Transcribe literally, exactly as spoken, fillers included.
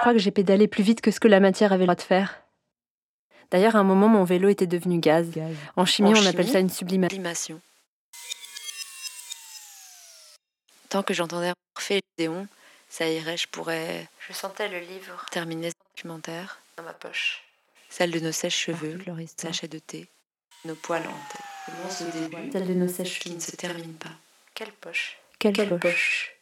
crois que j'ai pédalé plus vite que ce que la matière avait le droit de faire. D'ailleurs, à un moment, mon vélo était devenu gaz. gaz. En chimie, en on chimie, appelle ça une sublimation. Tant que j'entendais Orphée et Déon, ça irait, je pourrais... Je sentais le livre terminer ce documentaire dans ma poche. Celle de nos sèches-cheveux, sachets de thé, nos poils hantés. Comment ce début Celle de nos sèches qui ne se termine pas. Quelle poche Quelle, Quelle poche, poche